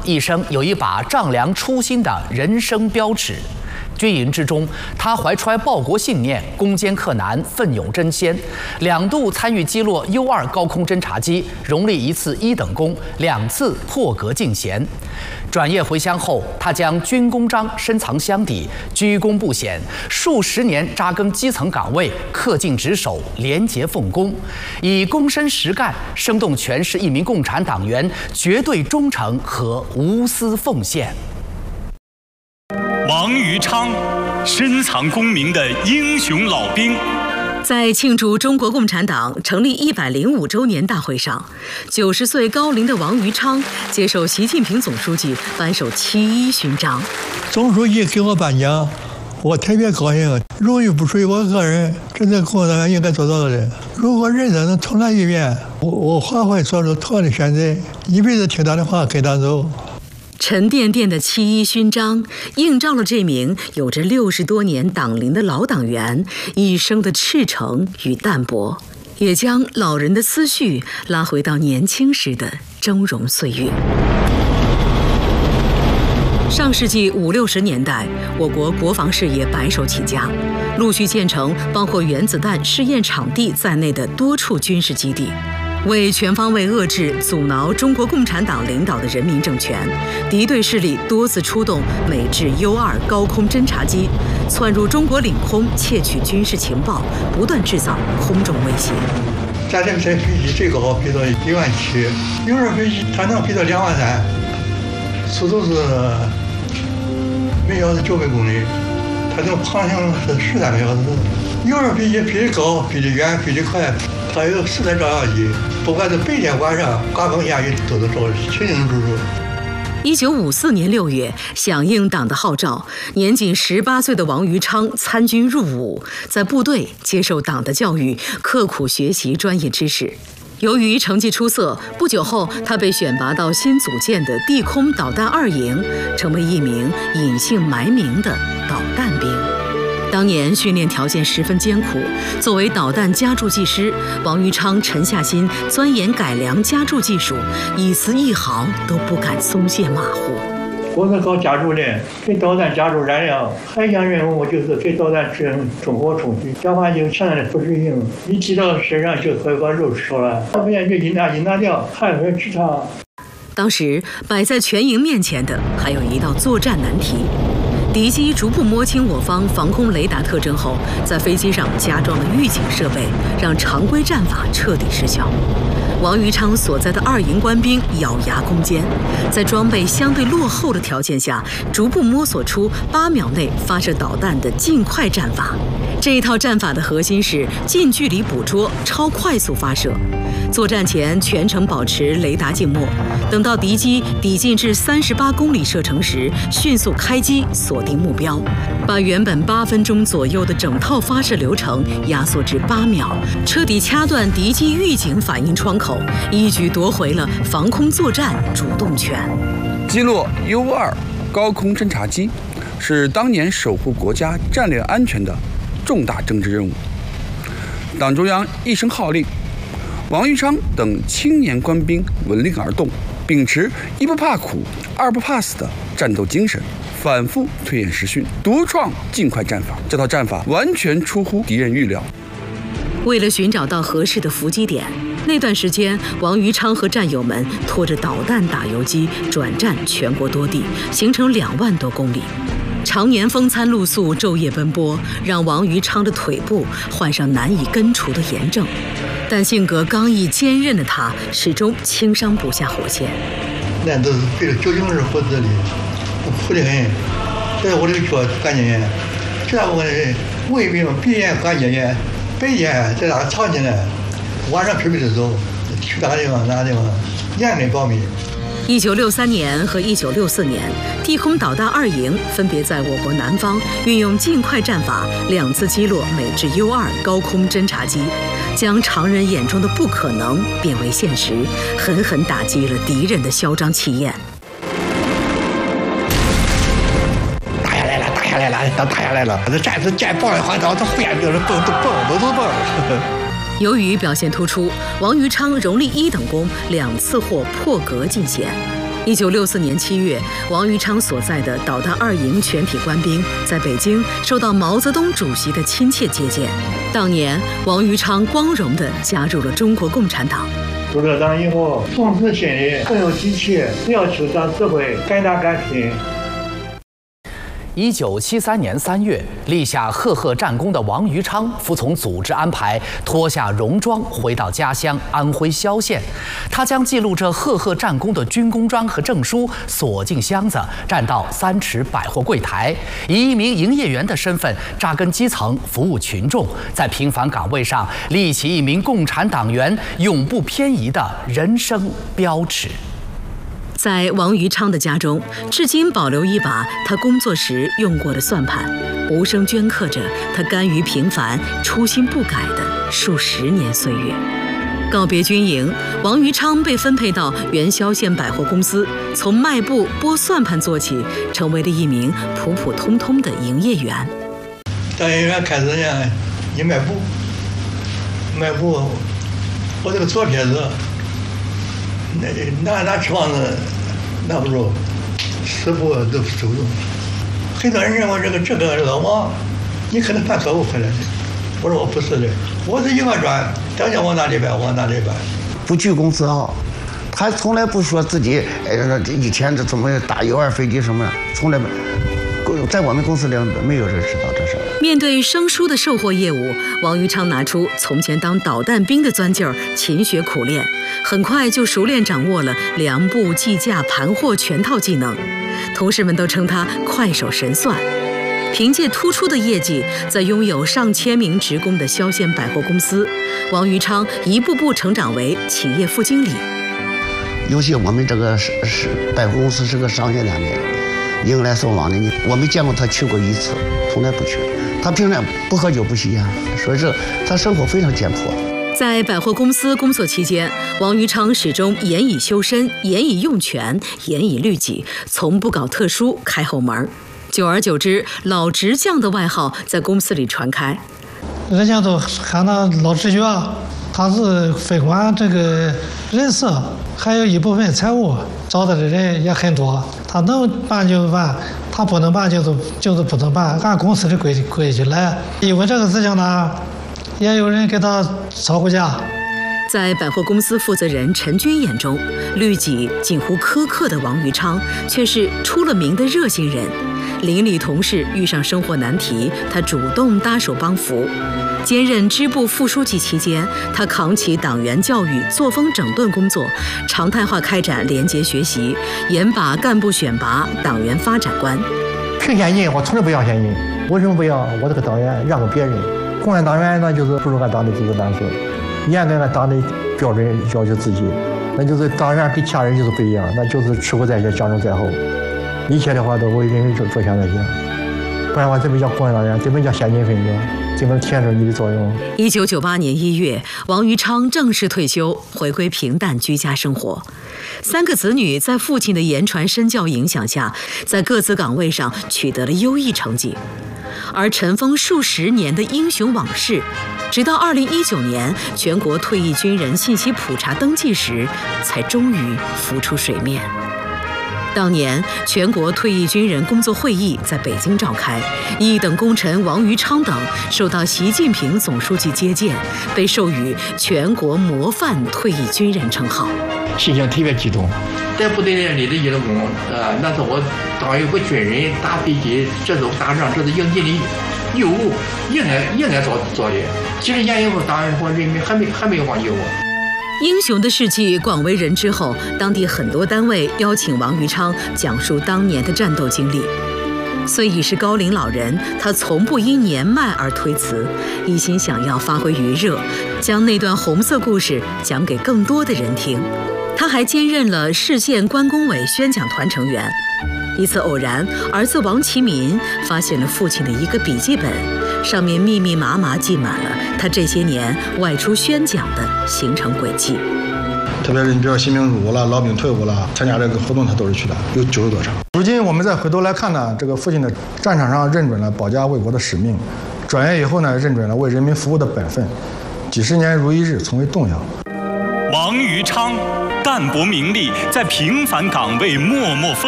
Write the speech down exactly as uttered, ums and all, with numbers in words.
一生有一把丈量初心的人生标尺。军营之中，他怀揣报国信念，攻坚克难，奋勇争先，两度参与击落 U 二高空侦察机，荣立一次一等功，两次破格进衔。转业回乡后，他将军功章深藏箱底，居功不显，数十年扎根基层岗位，恪尽职守，廉洁奉公，以躬身实干，生动诠释一名共产党员绝对忠诚和无私奉献。 王于昌，深藏功名的英雄老兵。 在庆祝中国共产党成立一百零五周年大会上，九十岁高龄的王于昌接受习近平总书记颁授七一勋章。 总书记给我颁奖，我特别高兴。荣誉不属于我个人，这是共产党应该做到的。如果人生能重来一遍，我我还会做出同样的选择，一辈子听党的话，跟党走。 沉甸甸的七一勋章映照了这名有着六十多年党龄的老党员一生的赤诚与淡泊，也将老人的思绪拉回到年轻时的峥嵘岁月。上世纪五六十年代，我国国防事业白手起家，陆续建成包括原子弹试验场地在内的多处军事基地。为全方位遏制、阻挠中国共产党领导的人民政权，敌对势力多次出动美制 U 二高空侦察机，窜入中国领空窃取军事情报，不断制造空中威胁。 咱这台飞机最高飞到一万七 ，U 二飞机它能飞到两万三，速度是每小时九百公里，它能航行是十三个小时。U 二飞机飞得高、飞得远、飞得快。它有四台照相机，不管是白天晚上，刮风下雨都能照，清清楚楚。 一九五四年六月，响应党的号召，年仅十八岁的王于昌参军入伍，在部队接受党的教育，刻苦学习专业知识。由于成绩出色，不久后他被选拔到新组建的地空导弹二营，成为一名隐姓埋名的导弹兵。当年训练条件十分艰苦，作为导弹加注技师，王于昌沉下心钻研改良加注技术，一丝一毫都不敢松懈马虎。 我是搞加注的，给导弹加注燃料，还一项任务就是给导弹制成中火冲击，这话就强烈的不适应，一提到身上就会把肉吃了，要不然就一拿一拿掉，汗水直淌。 当时摆在全营面前的还有一道作战难题。敌机逐步摸清我方防空雷达特征后，在飞机上加装了预警设备，让常规战法彻底失效。王于昌所在的二营官兵咬牙攻坚，在装备相对落后的条件下，逐步摸索出八秒内发射导弹的近快战法。这一套战法的核心是近距离捕捉、超快速发射。作战前全程保持雷达静默，等到敌机抵近至三十八公里射程时，迅速开机锁定目标，把原本八分钟左右的整套发射流程压缩至八秒，彻底掐断敌机预警反应窗口，一举夺回了防空作战主动权。 击落 U 二高空侦察机是当年守护国家战略安全的重大政治任务。党中央一声号令，王于昌等青年官兵闻令而动，秉持一不怕苦、二不怕死的战斗精神，反复推演实训，独创近快战法。这套战法完全出乎敌人预料。 为了寻找到合适的伏击点，那段时间，王于昌和战友们拖着导弹打游击，转战全国多地，行程两万多公里。常年风餐露宿，昼夜奔波，让王于昌的腿部患上难以根除的炎症。但性格刚毅坚韧的他，始终轻伤不下火线。 那都是费了九牛二虎之力，苦得很。在我这个脚关节炎，这我胃病、鼻炎、关节炎、白炎在哪藏起来，晚上皮皮的走，去哪个地方哪个地方，严格保密。 一九六三年和一九六四年，地空导弹二营分别在我国南方运用近快战法，两次击落美制 U 二高空侦察机，将常人眼中的不可能变为现实，狠狠打击了敌人的嚣张气焰。 打下来了，打下来了，打下来了！这战士见棒的话，到这后面就是蹦都蹦，都都蹦。 由于表现突出，王于昌荣立一等功，两次获破格进衔。 一九六四年七月，王于昌所在的导弹二营全体官兵在北京受到毛泽东主席的亲切接见。当年，王于昌光荣地加入了中国共产党。 入了党以后，从此心里更有激气，要求党指挥，敢打敢拼。 一九七三年三月，立下赫赫战功的王于昌服从组织安排，脱下戎装回到家乡安徽萧县。他将记录着赫赫战功的军功章和证书锁进箱子，站到三池百货柜台，以一名营业员的身份扎根基层，服务群众，在平凡岗位上立起一名共产党员永不偏移的人生标尺。 在王于昌的家中，至今保留一把他工作时用过的算盘，无声镌刻着他甘于平凡、初心不改的数十年岁月。告别军营，王于昌被分配到原萧县百货公司，从卖布、拨算盘做起，成为了一名普普通通的营业员。 当营业员开始呢，你卖布，卖布，我这个左撇子。那拿拿窗子拿不住，师傅都手动。很多人认为这个这个老王，你可能犯错误回来的。我说我不是的，我是一个转，当家往哪里摆往哪里摆， 不居功自傲。他从来不说自己哎以前这怎么打U二飞机什么的，从来没。在我们公司里没有人知道这事。 面对生疏的售货业务，王于昌拿出从前当导弹兵的钻劲儿，勤学苦练，很快就熟练掌握了量布、计价、盘货全套技能。同事们都称他快手神算。凭借突出的业绩，在拥有上千名职工的萧县百货公司，王于昌一步步成长为企业副经理。 尤其我们这个是是百货公司是个商业两面。迎来送往的，你我没见过他去过一次，从来不去。他平常不喝酒不吸烟，所以说他生活非常简朴。 在百货公司工作期间，王于昌始终严以修身，严以用权，严以律己，从不搞特殊开后门。久而久之，老直将的外号在公司里传开。 人家都喊他老直将，他是分管这个人事，还有一部分财务，找的人也很多。他能办就办，他不能办就是就是不能办，按公司的规规矩来。因为这个事情呢，也有人给他吵过架。 在百货公司负责人陈军眼中，律己近乎苛刻的王于昌却是出了名的热心人。邻里同事遇上生活难题，他主动搭手帮扶。兼任支部副书记期间，他扛起党员教育、作风整顿工作，常态化开展廉洁学习，严把干部选拔、党员发展观。 评现金，我从来不要现金。为什么不要？我这个党员让给别人。共产党员那就是不如按党的职责办事，严格按党的标准要求自己，那就是党员跟其他人就是不一样，那就是吃苦在前，讲究在后。一切的话都为人民着着想在先，不然的话怎么叫共产党员？怎么叫先进分子？怎么体现出你的作用？ 一九九八年一月，王于昌正式退休，回归平淡居家生活。三个子女在父亲的言传身教影响下，在各自岗位上取得了优异成绩。而尘封数十年的英雄往事，直到二零一九年全国退役军人信息普查登记时，才终于浮出水面。当年全国退役军人工作会议在北京召开，一等功臣王于昌等受到习近平总书记接见，被授予全国模范退役军人称号， 心情特别激动。 在部队里的义工，呃，那是我当一个军人打飞机，这是打仗，这是应尽的义务，应该应该做做的。几十年以后，党和人民还没还没有忘记我。 英雄的事迹广为人知后，当地很多单位邀请王于昌讲述当年的战斗经历。虽已是高龄老人，他从不因年迈而推辞，一心想要发挥余热，将那段红色故事讲给更多的人听。他还兼任了市县关工委宣讲团成员。一次偶然，儿子王其民发现了父亲的一个笔记本，上面密密麻麻记满了他这些年外出宣讲的行程轨迹。 特别是你比如新兵入伍了、老兵退伍了，参加这个活动他都是去的，有九十多场。如今我们再回头来看呢，这个父亲的战场上认准了保家卫国的使命，转业以后呢，认准了为人民服务的本分，几十年如一日，从未动摇。 王于昌淡泊名利，在平凡岗位默默奉